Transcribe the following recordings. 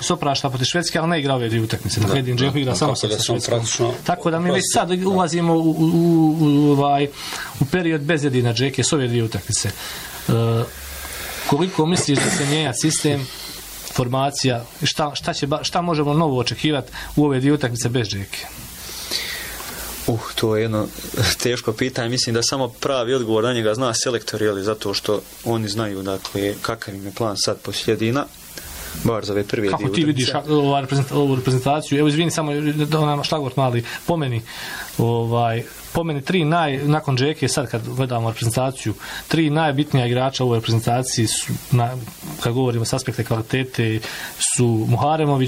se oprašta protiv Švedske, ali ne igra ove dvije utakmice. Dakle, Edin Džeko igra samo sa Švedskom. Tako da mi već sad ulazimo u period bez Edina Džeke s ove dvije utakmice. Koliko misliš da se mijenja sistem, formacija, šta možemo novo očekivati u ove dvije utakmice bez Džeke? To je jedno teško pitanje. Mislim da samo pravi odgovor na njega zna selektor, zato što oni znaju dakle kakav im je plan sad poslije Edina. Bar za ove prve kako ti vidiš ovu reprezentaciju? Evo izvini samo da nam šlagvort mali po meni nakon Džeke sad kad gledamo reprezentaciju, 3 najbitnija igrača u ovoj reprezentaciji su, kad govorimo s aspekta kvalitete, su Muharemović,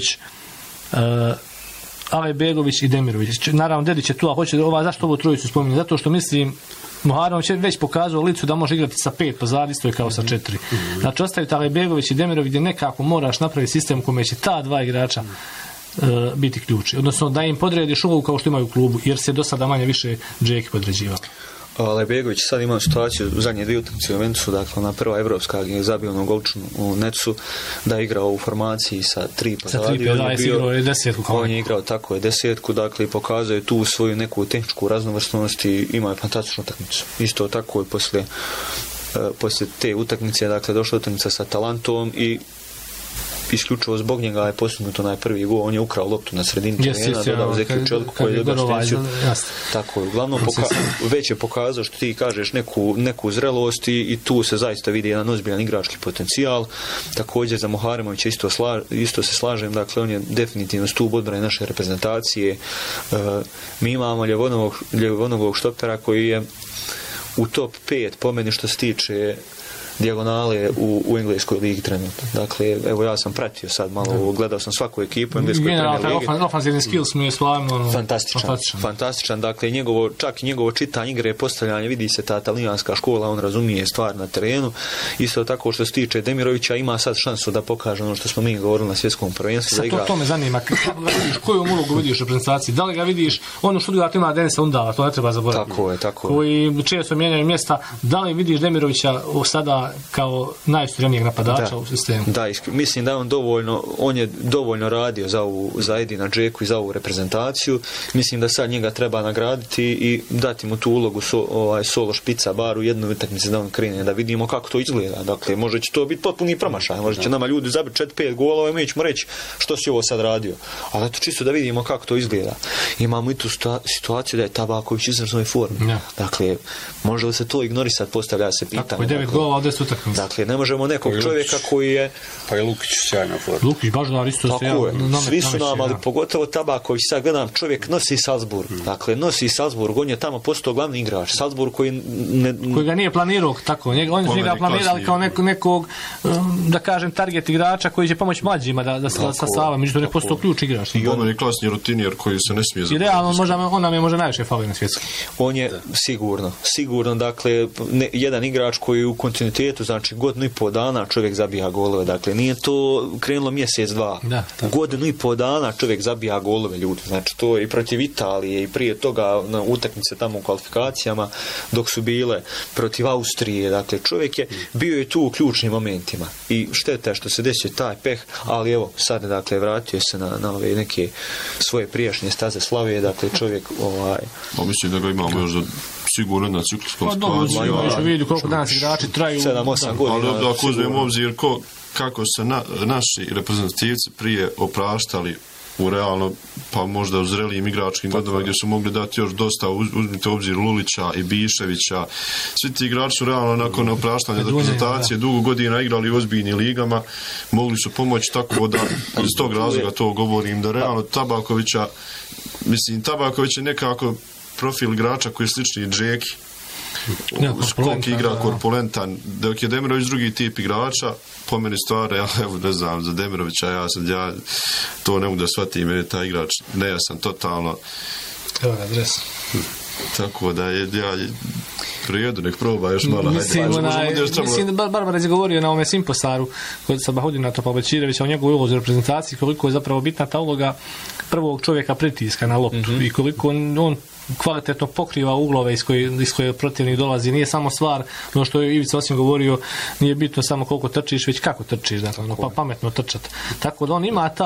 Alejbegović i Demirović. Naravno Dedić je tu, a zašto ovu trojicu spominje? Zato što mislim Muharemović je već pokazao licu da može igrati sa 5 pozadi, isto je kao sa 4. Znači ostaviti Alejbegović i Demirović gdje nekako moraš napraviti sistem u kome će ta dva igrača biti ključi. Odnosno da im podrediš ulogu kao što imaju u klubu, jer se do sada manje više Džeki podređivao. Alejbegović sad ima situaciju u zadnje dvije utakmice u Juventusu, dakle na prva evropska je zabio na golčinu u Netsu, da je igrao u formaciji sa 3 pozadi. On je igrao tako je 10, dakle i pokazuje tu svoju neku tehničku raznovrsnost i ima je fantastičnu utakmicu. Isto tako je poslije te utakmice, dakle došla utakmica sa Atalantom i isključivo zbog njega je postignut onaj prvi gol. On je ukrao loptu na sredini terena, dodao Zekiju Čeliku koji je dobio asistenciju. Tako je, uglavnom već je pokazao što ti kažeš neku zrelost i tu se zaista vidi jedan ozbiljan igrački potencijal. Također za Muharemovića isto se slažem, dakle on je definitivno stup odbrane naše reprezentacije. Mi imamo Ljevonovog štopera koji je u top 5 po meni što se tiče dijagonale u engleskoj ligi trenutno. Dakle, evo ja sam pratio sad malo, gledao sam svaku ekipu engleskoj premier ligi. Ofenzivni skills mi je stvarno fantastičan. Dakle, čak i njegovo čitanje igre, postavljanje, vidi se ta talijanska škola, on razumije stvar na terenu. Isto tako što se tiče Demirovića, ima sad šansu da pokaže ono što smo mi govorili na svjetskom prvenstvu. Sad to me zanima, koju ulogu vidiš u reprezentaciji? Da li ga vidiš, ono što druga ima Denisa Undala, to ne treba zaboraviti. Tako je. Koji često mijenjaju mjesta. Da li vidiš Demirovića sada kao najustrenijeg napadača u sistemu? Da, mislim da on je dovoljno radio za Edina Džeku i za ovu reprezentaciju. Mislim da sad njega treba nagraditi i dati mu tu ulogu solo špica, bar u jednoj utakmici da on krene, da vidimo kako to izgleda. Dakle, možda će to biti potpuni promašaj, možda će nama ljudi zabiti 4-5 golova i mi ćemo reći što si ovo sad radio. Ali eto čisto da vidimo kako to izgleda. Imamo i tu situaciju da je Tabaković izvrsnoj formi. Dakle, može li se to ignorisati, postavlja se pitanje. Tako je 9 golova, 10 utakmica. Dakle, ne možemo nekog čovjeka koji je... Pa je Lukić sjajna forma. Lukić, Baždar isto se svi su nam, ali pogotovo Tabaković, sad gledam, čovjek nosi Salzburg. Dakle, nosi Salzburg, on je tamo postao glavni igrač. Salzburg koji ga nije planirao tako. On su njega planirali kao nekog, da kažem, target igrača koji će pomoći mlađima da se sasava. Međutim, je postao ključ igrač. I on je klasni rutinijer koji se ne smije zaboraviti. I realno, on nam je možda najviše falio na svjetskom. On je sigurno, dakle, jedan igrač koji u kontinuitetu, znači godinu i pol dana čovjek zabija golove. Dakle, nije to krenulo mjesec, dva. Godinu i pol dana čovjek zabija golove, ljudi. Znači, to je i protiv Italije i prije toga na utakmice tamo u kvalifikacijama dok su bile protiv Austrije. Dakle, čovjek je bio je tu u ključnim momentima. I šteta je što se desio taj peh, ali evo, sad, dakle, vratio se na ove neke svoje prijašnje staze slave. Dakle, čovjek mislim da ga imamo još sigurno na cikluskom situaciju. Pa vidi koliko danas igrači traju 7-8 godina. Ali ako uzmemo obzir kako se naši reprezentativci prije opraštali u realno, pa možda u zrelijim igračkim godinama gdje su mogli dati još dosta, uzmite obzir Lulića i Biševića. Svi ti igrači su realno nakon opraštanja reprezentacije dugo godina igrali u ozbiljnim ligama, mogli su pomoći, tako da iz tog razloga to govorim, da realno Tabaković je nekako profil igrača koji je slični Džeki. Skok igra korpulentan, dok je Demirović drugi tip igrača, po meni stvari, ja ne znam, za Demirovića ja to ne mogu da shvatim, jer je taj igrač nejasan totalno. Evo ga, dres. Tako da je prijedu, nek proba još malo. Mislim da Barbara je govorio na ovome Simposaru kod Sabahudina Topalbećirevića o njegovoj ulozi u reprezentaciji, koliko je zapravo bitna ta uloga prvog čovjeka pritiska na loptu i koliko on kvalitetno pokriva uglove iz koje protivnik dolazi. Nije samo stvar, ono što je Ivica Osim govorio, nije bitno samo koliko trčiš, već kako trčiš, dakle, pa pametno trčati. Tako da on ima